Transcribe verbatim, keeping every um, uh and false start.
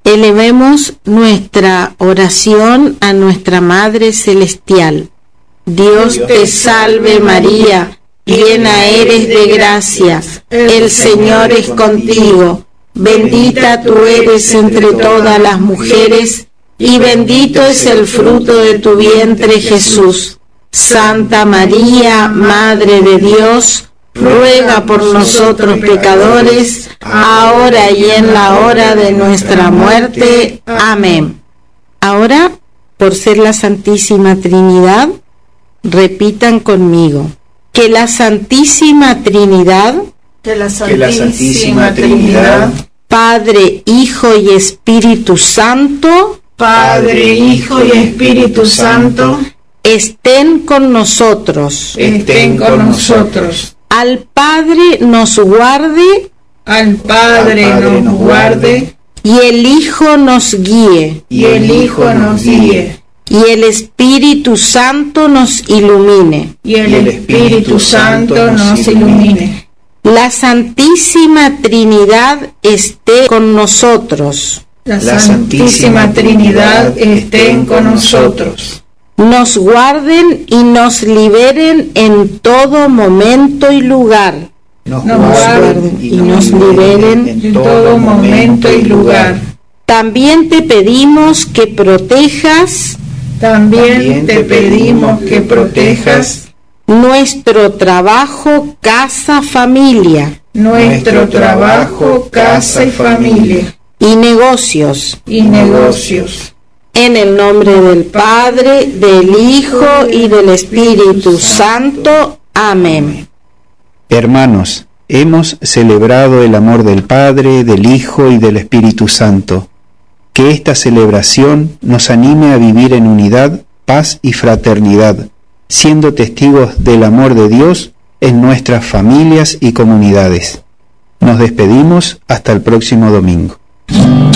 Elevemos nuestra oración a nuestra Madre Celestial. Dios te salve María, llena eres de gracia, el Señor es contigo. Bendita tú eres entre todas las mujeres, y bendito es el fruto de tu vientre Jesús. Santa María, Madre de Dios, ruega por nosotros pecadores, ahora y en la hora de nuestra muerte. Amén. Ahora, por ser la Santísima Trinidad, repitan conmigo: que la Santísima Trinidad, que la Santísima, que la Santísima Trinidad, Padre, Hijo y Espíritu Santo, Padre, Hijo y Espíritu Santo, estén con nosotros, estén con nosotros. Al Padre nos guarde, al Padre, al Padre nos guarde, y el Hijo nos guíe, y el Hijo nos guíe, y el Espíritu Santo nos ilumine, y el Espíritu Santo nos ilumine. La Santísima Trinidad esté con nosotros. La Santísima Trinidad estén con nosotros. Nos guarden y nos liberen en todo momento y lugar. Nos guarden y nos liberen en todo momento y lugar. También te pedimos que protejas, también te pedimos que protejas nuestro trabajo, casa, familia, nuestro trabajo, casa y familia, y negocios, y negocios. En el nombre del Padre, del Hijo y del Espíritu Santo. Amén. Hermanos, hemos celebrado el amor del Padre, del Hijo y del Espíritu Santo. Que esta celebración nos anime a vivir en unidad, paz y fraternidad, siendo testigos del amor de Dios en nuestras familias y comunidades. Nos despedimos hasta el próximo domingo.